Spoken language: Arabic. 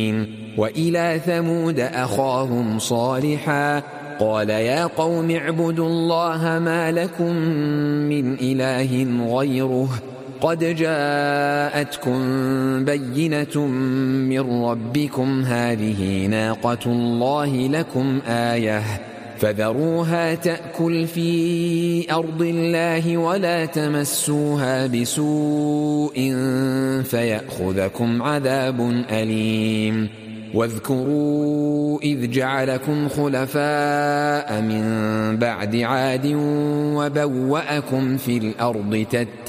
وإلى ثمود أخاهم صالحا قال يا قوم اعبدوا الله ما لكم من إله غيره قد جاءتكم بينة من ربكم هذه ناقة الله لكم آية فذروها تأكل في أرض الله ولا تمسوها بسوء فيأخذكم عذاب أليم واذكروا إذ جعلكم خلفاء من بعد عاد وبوأكم في الأرض